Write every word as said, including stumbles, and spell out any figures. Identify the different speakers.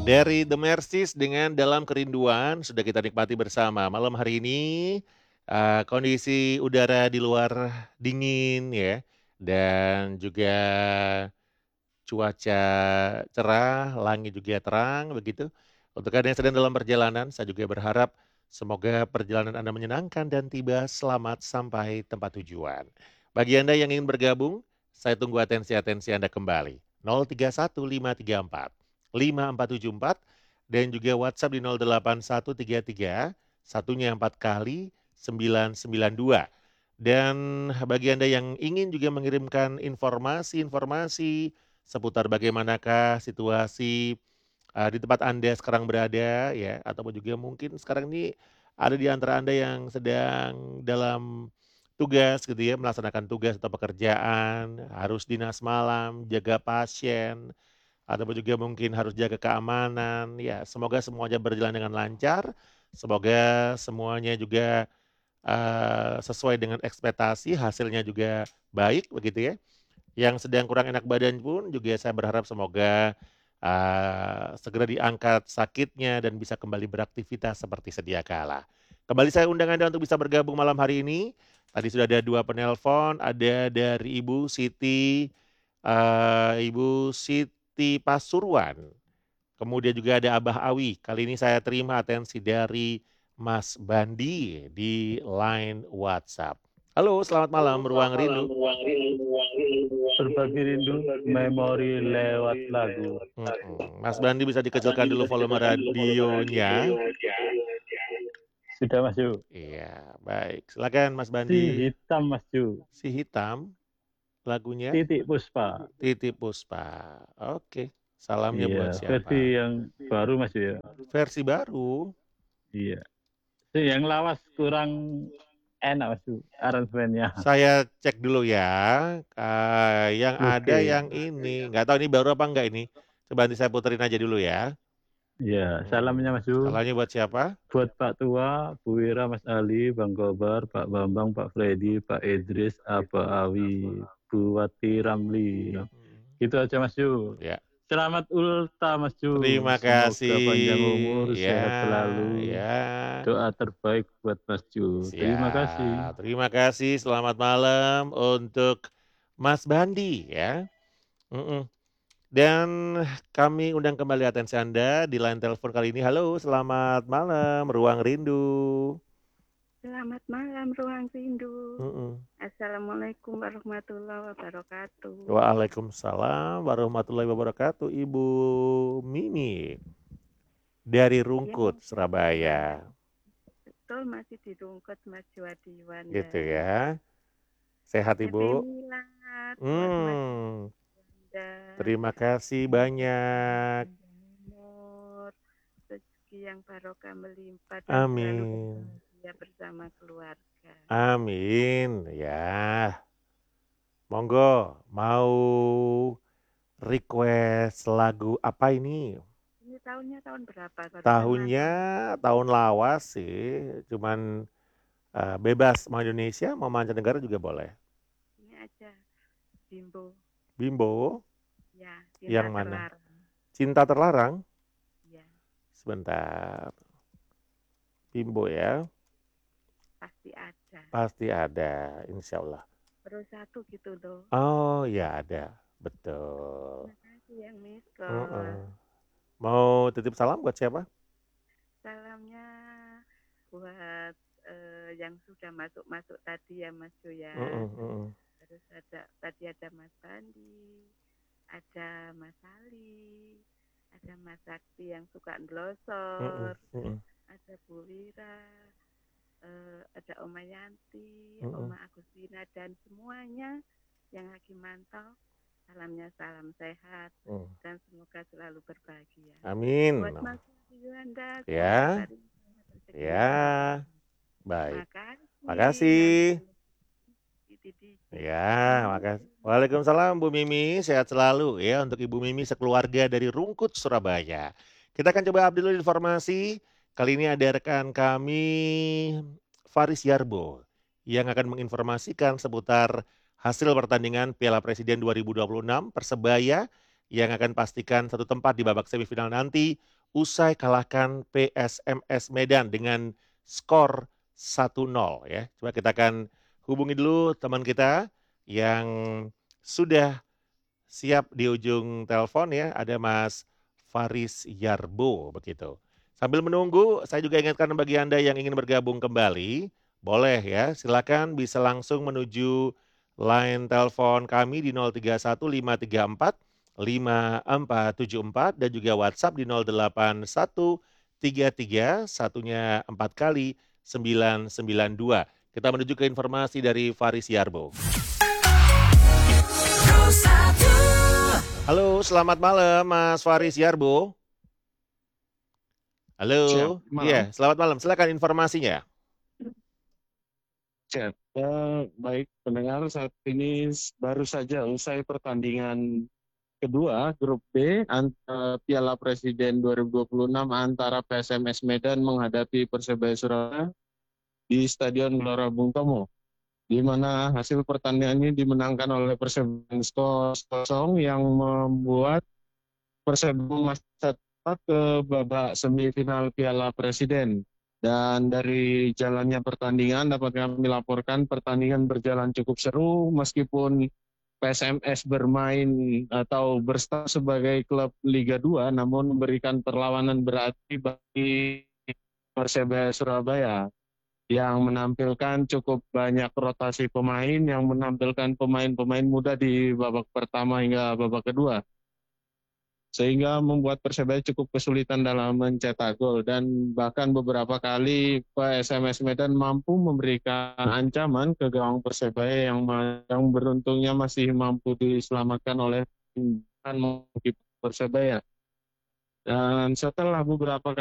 Speaker 1: Dari The Mercies dengan Dalam Kerinduan sudah kita nikmati bersama. Malam hari ini uh, kondisi udara di luar dingin ya, dan juga cuaca cerah, langit juga terang begitu. Untuk Anda yang sedang dalam perjalanan, saya juga berharap semoga perjalanan Anda menyenangkan dan tiba selamat sampai tempat tujuan. Bagi Anda yang ingin bergabung, saya tunggu atensi-atensi Anda kembali. nol tiga satu lima tiga empat lima empat tujuh empat dan juga WhatsApp di nol delapan satu tiga tiga satunya empat kali sembilan sembilan dua. Dan bagi Anda yang ingin juga mengirimkan informasi-informasi seputar bagaimanakah situasi uh, di tempat Anda sekarang berada ya, ataupun juga mungkin sekarang ini ada di antara Anda yang sedang dalam tugas gitu ya, melaksanakan tugas atau pekerjaan, harus dinas malam, jaga pasien, ataupun juga mungkin harus jaga keamanan. Ya, semoga semuanya berjalan dengan lancar. Semoga semuanya juga uh, sesuai dengan ekspektasi, hasilnya juga baik begitu ya. Yang sedang kurang enak badan pun juga saya berharap semoga uh, segera diangkat sakitnya dan bisa kembali beraktivitas seperti sedia kala. Kembali saya undang Anda untuk bisa bergabung malam hari ini. Tadi sudah ada dua penelpon, ada dari Ibu Siti, uh, Ibu Siti Pasuruan. Kemudian juga ada Abah Awi. Kali ini saya terima atensi dari Mas Bandi di line WhatsApp. Halo, selamat malam, Ruang Rindu.
Speaker 2: Berbagi rindu memori lewat lagu.
Speaker 1: Mm-mm. Mas Bandi bisa dikecilkan dulu volume radionya.
Speaker 2: Sudah Mas Ju.
Speaker 1: Iya, baik. Silakan Mas
Speaker 2: Si
Speaker 1: Bandi.
Speaker 2: hitam Mas Ju.
Speaker 1: Si hitam lagunya
Speaker 2: Titik Puspa.
Speaker 1: Titi Puspa. Oke. Salamnya buat
Speaker 2: Iya, versi
Speaker 1: siapa?
Speaker 2: yang baru Mas Ju ya.
Speaker 1: Versi baru.
Speaker 2: Iya. Si yang lawas kurang enak Mas Ju aransemennya.
Speaker 1: Saya cek dulu ya. Uh, yang ada
Speaker 2: Oke.
Speaker 1: yang ini, nggak tahu ini baru apa enggak ini. Coba nanti saya puterin aja dulu ya.
Speaker 2: Iya, salamnya
Speaker 1: Hmm.
Speaker 2: Mas Ju.
Speaker 1: Salahnya buat siapa?
Speaker 2: Buat Pak Tua, Bu Wira, Mas Ali, Bang Kobar, Pak Bambang, Pak Freddy, Pak Idris, Aba Awi, Bu Wati Ramli. Gitu aja Mas Ju.
Speaker 1: Ya.
Speaker 2: Selamat ulta Mas Ju.
Speaker 1: Terima
Speaker 2: Semoga panjang umur,
Speaker 1: kasih. Ya,
Speaker 2: sehat selalu.
Speaker 1: ya.
Speaker 2: Doa terbaik buat Mas Ju. Terima kasih.
Speaker 1: Siap. Terima kasih. Selamat malam untuk Mas Bandi ya. Mm-mm. Dan kami undang kembali atensi Anda di line telepon kali ini. Halo, selamat malam, Ruang Rindu.
Speaker 3: Selamat malam, Ruang Rindu.
Speaker 1: Mm-mm.
Speaker 3: Assalamualaikum warahmatullahi wabarakatuh.
Speaker 1: Waalaikumsalam warahmatullahi wabarakatuh, Ibu Mimi dari Rungkut, ya, Surabaya.
Speaker 3: Betul, masih di Rungkut, Mas Juwadiwan.
Speaker 1: Gitu ya. Sehat Ibu?
Speaker 3: Milad,
Speaker 1: hmm. Terima kasih banyak.
Speaker 3: Rezeki yang barokah melimpah dan
Speaker 1: Amin.
Speaker 3: selalu bahagia bersama keluarga.
Speaker 1: Amin. Ya. Monggo, mau request lagu apa ini?
Speaker 3: Ini tahunnya tahun berapa?
Speaker 1: Tahunnya tahun lawas sih, cuman uh, bebas mau Indonesia, mau mancanegara juga boleh.
Speaker 3: Ini aja, Bimbo.
Speaker 1: Bimbo?
Speaker 3: Ya, Cinta
Speaker 1: yang mana?
Speaker 3: Terlarang.
Speaker 1: Cinta Terlarang?
Speaker 3: Ya.
Speaker 1: Sebentar. Bimbo ya?
Speaker 3: Pasti ada.
Speaker 1: Pasti ada, insya Allah.
Speaker 3: Terus satu gitu loh.
Speaker 1: Oh ya ada, betul.
Speaker 3: Terima kasih yang misko.
Speaker 1: Uh-uh. Mau titip salam buat siapa?
Speaker 3: Salamnya buat uh, yang sudah masuk-masuk tadi ya Mas Jo ya.
Speaker 1: Uh-uh, uh-uh.
Speaker 3: Terus ada tadi ada Mas Bandi, ada Mas Ali, ada Mas Sakti yang suka ngelosor, uh-uh, uh-uh. Ada Bu Wira, uh, ada Oma Yanti, uh-uh. Oma Agustina dan semuanya yang lagi mantau. Salamnya salam sehat uh. dan semoga selalu berbahagia.
Speaker 1: Amin.
Speaker 3: Buat Mas Yuanda,
Speaker 1: ya, ya, baik.
Speaker 3: Makasih.
Speaker 1: Makasih. Ya, makasih. Waalaikumsalam Bu Mimi, sehat selalu ya untuk Ibu Mimi sekeluarga dari Rungkut, Surabaya. Kita akan coba update dulu informasi. Kali ini ada rekan kami Faris Yarbo yang akan menginformasikan seputar hasil pertandingan Piala Presiden dua ribu dua puluh enam Persebaya yang akan pastikan satu tempat di babak semifinal nanti usai kalahkan P S M S Medan dengan skor satu nol ya. Coba kita akan hubungi dulu teman kita yang sudah siap di ujung telepon ya, ada Mas Faris Yarbo begitu. Sambil menunggu, saya juga ingatkan bagi Anda yang ingin bergabung kembali, boleh ya, silakan bisa langsung menuju line telepon kami di nol tiga satu lima tiga empat lima empat tujuh empat dan juga WhatsApp di nol delapan satu tiga tiga satunya empat kali sembilan sembilan dua. Kita menuju ke informasi dari Faris Yarbo. Halo, selamat malam Mas Faris Yarbo. Halo,
Speaker 4: Siap,
Speaker 1: iya,
Speaker 4: malam.
Speaker 1: selamat malam. Silakan informasinya.
Speaker 4: Siap. Eh, baik, pendengar, saat ini baru saja usai pertandingan kedua grup B antara Piala Presiden dua ribu dua puluh enam antara P S M S Medan menghadapi Persebaya Surabaya di Stadion Gelora Bung Tomo, di mana hasil pertandingan ini dimenangkan oleh Persebaya skor kosong yang membuat Persebaya masuk ke babak semifinal Piala Presiden. Dan dari jalannya pertandingan dapat kami laporkan pertandingan berjalan cukup seru meskipun P S M S bermain atau berstatus sebagai klub Liga dua namun memberikan perlawanan berarti bagi Persebaya Surabaya yang menampilkan cukup banyak rotasi pemain, yang menampilkan pemain-pemain muda di babak pertama hingga babak kedua, sehingga membuat Persebaya cukup kesulitan dalam mencetak gol dan bahkan beberapa kali P S M S Medan mampu memberikan ancaman ke gawang Persebaya yang, yang beruntungnya masih mampu diselamatkan oleh Persebaya. Dan setelah beberapa